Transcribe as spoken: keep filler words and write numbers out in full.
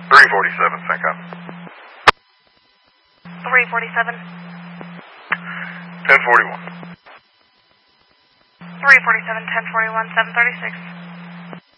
three forty-seven, sync up. three forty-seven. ten forty-one. three forty-seven, ten forty-one, seven thirty-six.